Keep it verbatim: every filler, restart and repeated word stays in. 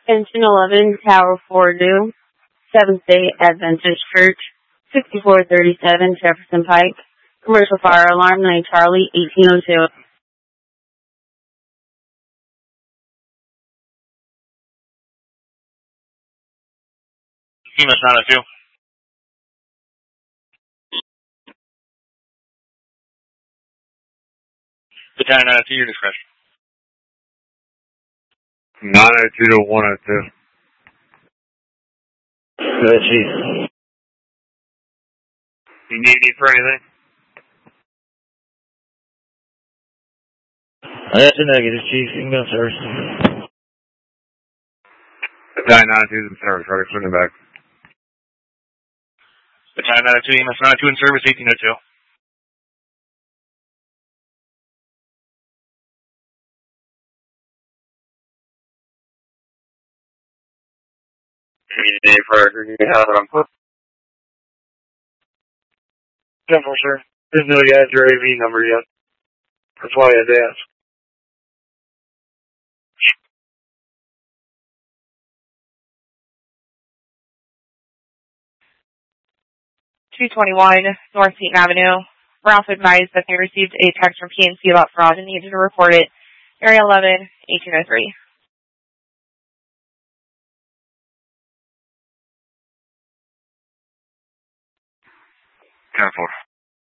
Engine eleven, Tower four New, Seventh-day Adventist Church, sixty-four thirty-seven Jefferson Pike, commercial fire alarm, nine Charlie, eighteen oh two. E M S nine oh two. Battalion nine oh two, your discretion. nine oh two to one oh two. Good, Chief. You need me for anything? That's a negative, Chief. You can go first. Battalion nine oh two is in service, ready for swinging back. Battalion nine oh two, E M S nine oh two in service, eighteen oh two. Community for you have it on foot. Simple, sir. Didn't know you had your A V number yet. That's why I had to ask. two twenty-one North Seaton Avenue. Ralph advised that they received a text from P N C about fraud and needed to report it. Area eleven, eighteen oh three. ten four.